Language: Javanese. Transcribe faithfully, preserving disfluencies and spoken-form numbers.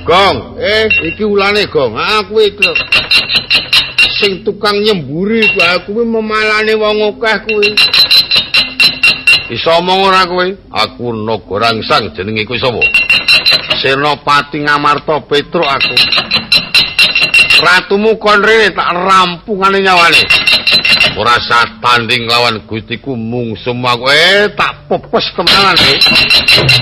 Gong, eh iki ulane Gong. Aku iki sing tukang nyemburi kuwi memalane wong akeh kuwi. Iso omong ora kowe? Aku Naga Rangsang jenenge kuwi sapa? Senopati Ngamarta Petruk aku. Ratumu kon rene tak rampungane nyawane. Ora sah tanding lawan Gustiku mung semua kowe tak pepes kemenalan.